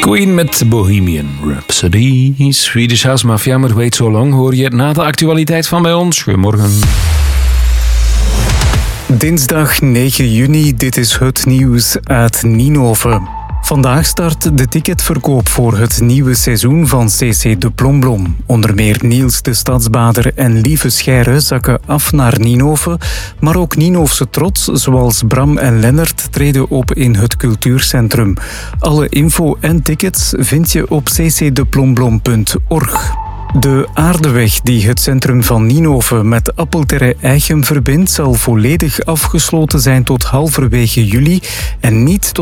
Queen met Bohemian Rhapsody. Swedish House Mafia met Wait So Long hoor je na de actualiteit van bij ons. Goedemorgen. Dinsdag 9 juni, dit is het nieuws uit Ninove. Vandaag start de ticketverkoop voor het nieuwe seizoen van CC de Plomblom. Onder meer Niels de Stadsbader en Lieve Scheire zakken af naar Ninove. Maar ook Ninovse trots, zoals Bram en Lennart, treden op in het cultuurcentrum. Alle info en tickets vind je op ccdeplomblom.org. De aardeweg die het centrum van Ninove met Appelterre-Eichem verbindt, zal volledig afgesloten zijn tot halverwege juli en niet tot